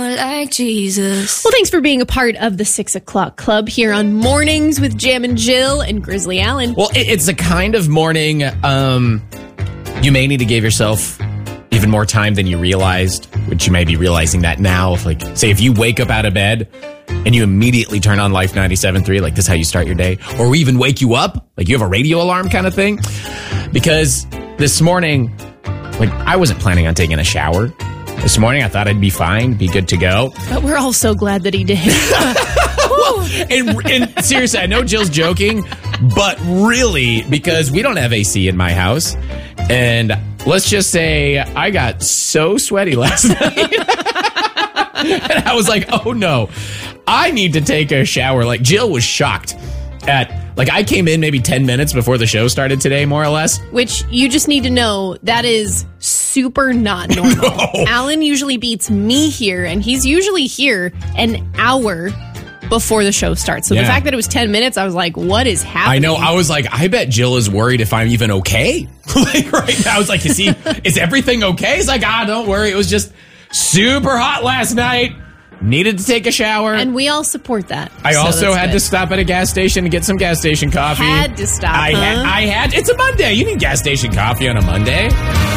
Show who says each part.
Speaker 1: more like Jesus.
Speaker 2: Well, thanks for being a part of the 6 o'clock club here on Mornings with Jam and Jill and Grizzly Allen.
Speaker 3: Well, it's the kind of morning you may need to give yourself even more time than you realized, which you may be realizing that now. Like, say, if you wake up out of bed and you immediately turn on Life 97.3, like this is how you start your day, or we even wake you up, like you have a radio alarm kind of thing. Because this morning, like, I wasn't planning on taking a shower. This morning, I thought I'd be fine, be good to go.
Speaker 2: But we're all so glad that he did.
Speaker 3: And seriously, I know Jill's joking, but really, because we don't have AC in my house, and let's just say I got so sweaty last night. And I was like, oh no, I need to take a shower. Like, Jill was shocked at, like, I came in maybe 10 minutes before the show started today, more or less.
Speaker 2: Which you just need to know, that is super not normal.
Speaker 3: No.
Speaker 2: Alan usually beats me here, and he's usually here an hour before the show starts. So the fact that it was 10 minutes, I was like, what is happening?
Speaker 3: I know. I was like, I bet Jill is worried if I'm even okay. Like, right now, I was like, is everything okay? He's like, don't worry. It was just super hot last night. Needed to take a shower.
Speaker 2: And we all support that.
Speaker 3: I
Speaker 2: so
Speaker 3: also had
Speaker 2: good.
Speaker 3: to stop at a gas station to get some gas station coffee.
Speaker 2: Had to stop,
Speaker 3: I had. It's a Monday. You need gas station coffee on a Monday.